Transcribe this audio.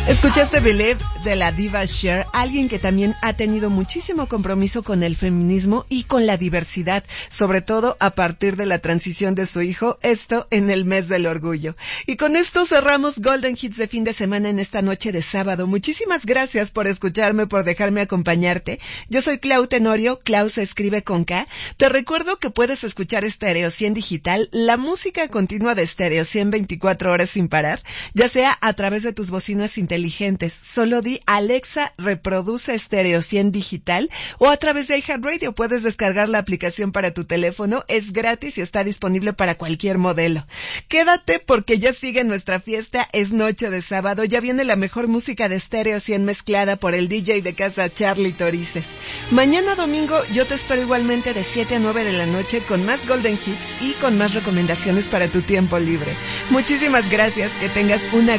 Escuchaste Believe de la diva Cher, alguien que también ha tenido muchísimo compromiso con el feminismo y con la diversidad, sobre todo a partir de la transición de su hijo, esto en el mes del orgullo. Y con esto cerramos Golden Hits de fin de semana en esta noche de sábado. Muchísimas gracias por escucharme, por dejarme acompañarte. Yo soy Clau Tenorio, Clau se escribe con K. Te recuerdo que puedes escuchar Stereo 100 digital, la música continua de Stereo 100 24 horas sin parar, ya sea a través de tus bocinas inteligentes. Solo di Alexa, reproduce Stereo 100 digital, o a través de iHeartRadio puedes descargar la aplicación para tu teléfono, es gratis y está disponible para cualquier modelo. Quédate porque ya sigue nuestra fiesta, es noche de sábado, ya viene la mejor música de Stereo 100 mezclada por el DJ de casa Charlie Torices. Mañana domingo yo te espero igualmente de 7 a 9 de la noche con más Golden Hits y con más recomendaciones para tu tiempo libre. Muchísimas gracias, que tengas una